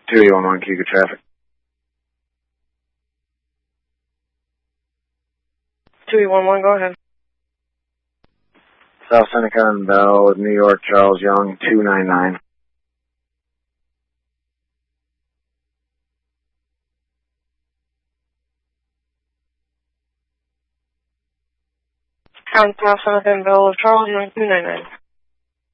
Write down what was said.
211 Cuba traffic. 211, go ahead. South Seneca and Bell, New York, Charles Young, 299. South Seneca and Bell of Charles Young, 299.